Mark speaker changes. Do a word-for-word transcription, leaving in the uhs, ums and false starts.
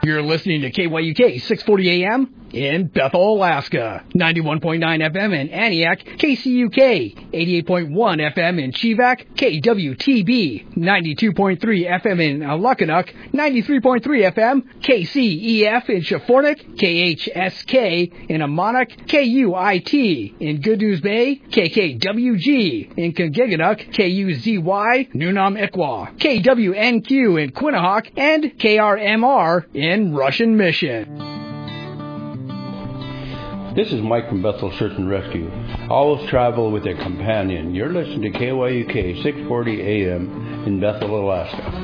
Speaker 1: You're listening to K Y U K six forty A M in Bethel, Alaska. ninety-one point nine F M in Antioch, K C U K. eighty-eight point one F M in Chivak, K W T B. ninety-two point three F M in Luckenock, ninety-three point three F M, K C E F in Shafornik, K H S K in Amonuk, K U I T in Good News Bay, K K W G in Kongiganook, K U Z Y, Nunam-Ikwa, K W N Q in Quinnahock, and K R M R in Russian Mission.
Speaker 2: This is Mike from Bethel Search and Rescue. Always travel with a companion. You're listening to K Y U K six forty A M in Bethel, Alaska.